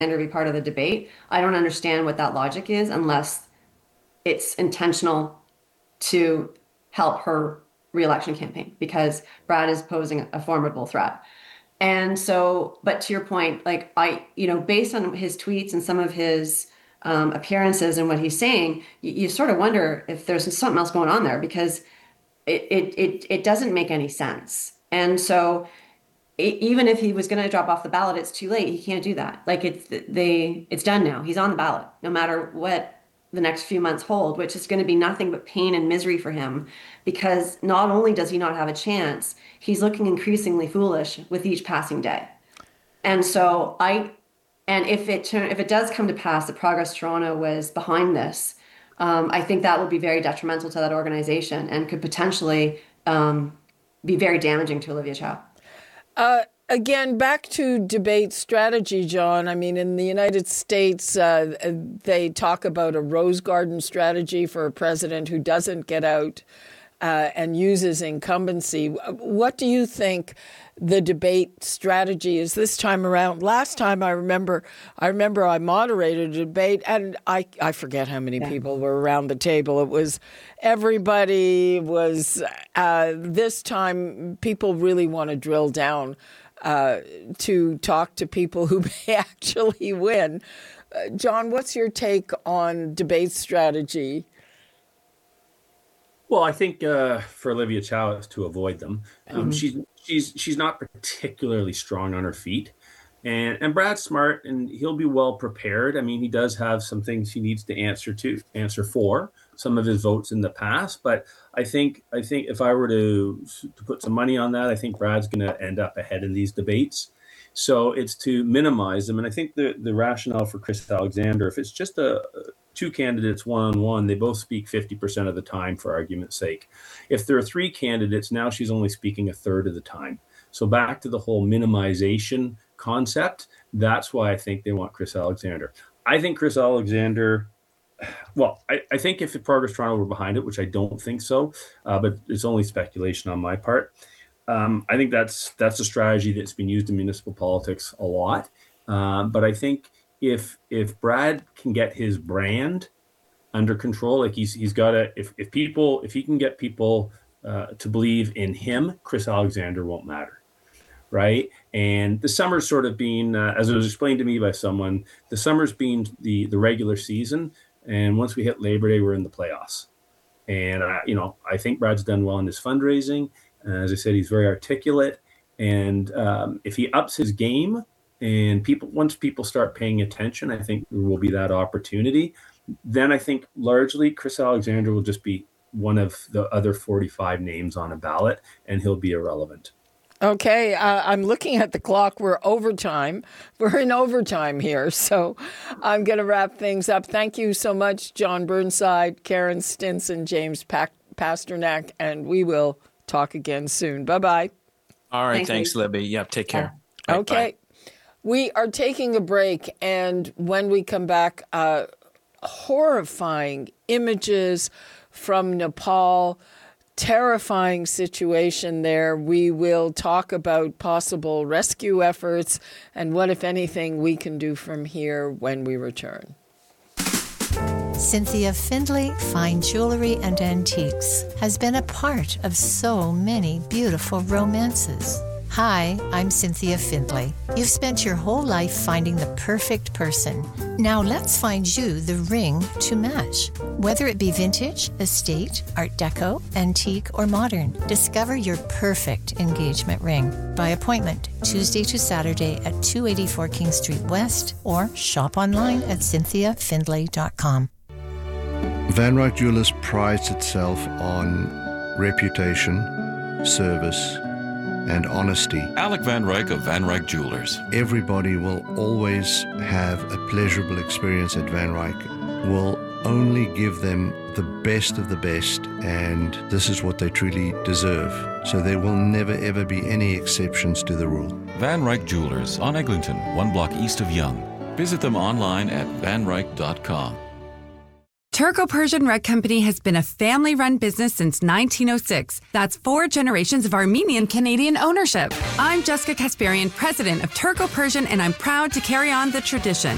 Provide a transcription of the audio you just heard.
be part of the debate. I don't understand what that logic is unless it's intentional to help her reelection campaign because Brad is posing a formidable threat. And so, but to your point, like based on his tweets and some of his appearances and what he's saying, you sort of wonder if there's something else going on there because it doesn't make any sense. And so even if he was going to drop off the ballot, it's too late. He can't do that. Like it's done now. He's on the ballot, no matter what the next few months hold, which is going to be nothing but pain and misery for him, because not only does he not have a chance, he's looking increasingly foolish with each passing day. And so if it does come to pass that Progress Toronto was behind this, I think that will be very detrimental to that organization and could potentially be very damaging to Olivia Chow. Again, back to debate strategy, John. I mean, in the United States, they talk about a rose garden strategy for a president who doesn't get out and uses incumbency. What do you think the debate strategy is this time around? Last time I remember I moderated a debate and I forget how many people were around the table. It was everybody was, this time people really want to drill down to talk to people who may actually win. John, what's your take on debate strategy? Well, I think for Olivia Chow is to avoid them. She's not particularly strong on her feet, and Brad's smart and he'll be well prepared. I mean, he does have some things he needs to answer for some of his votes in the past, but I think if I were to put some money on that, I think Brad's going to end up ahead in these debates. So it's to minimize them, and I think the rationale for Chris Alexander, if it's just two candidates one-on-one, they both speak 50% of the time for argument's sake. If there are three candidates, now she's only speaking a third of the time. So back to the whole minimization concept, that's why I think they want Chris Alexander. I think Chris Alexander, well, I think if the Progress Toronto were behind it, which I don't think so, but it's only speculation on my part, I think that's a strategy that's been used in municipal politics a lot. But I think if Brad can get his brand under control, like he's got to, if he can get people to believe in him, Chris Alexander won't matter, right? And the summer's sort of been, as it was explained to me by someone, the summer's been the regular season, and once we hit Labor Day, we're in the playoffs. And I think Brad's done well in his fundraising. As I said, he's very articulate, and if he ups his game, and once people start paying attention, I think there will be that opportunity. Then I think largely Chris Alexander will just be one of the other 45 names on a ballot, and he'll be irrelevant. Okay, I'm looking at the clock. We're overtime. We're in overtime here, so I'm going to wrap things up. Thank you so much, John Burnside, Karen Stinson, James Pasternak, and we will talk again soon. Bye-bye. All right, thanks Libby. Yeah, take care. Okay. Bye. We are taking a break, and when we come back, horrifying images from Nepal, terrifying situation there. We will talk about possible rescue efforts and what, if anything, we can do from here when we return. Cynthia Findlay Fine Jewelry and Antiques has been a part of so many beautiful romances. Hi, I'm Cynthia Findlay. You've spent your whole life finding the perfect person. Now let's find you the ring to match. Whether it be vintage, estate, art deco, antique, or modern, discover your perfect engagement ring by appointment Tuesday to Saturday at 284 King Street West or shop online at cynthiafindlay.com. Van Ryck Jewelers prides itself on reputation, service, and honesty. Alec Van Ryck of Van Ryck Jewelers. Everybody will always have a pleasurable experience at Van Ryck. We'll only give them the best of the best, and this is what they truly deserve. So there will never ever be any exceptions to the rule. Van Ryck Jewelers on Eglinton, 1 block east of Yonge. Visit them online at vanryck.com. Turco-Persian Rug Company has been a family-run business since 1906. That's 4 generations of Armenian-Canadian ownership. I'm Jessica Kasparian, president of Turco-Persian, and I'm proud to carry on the tradition.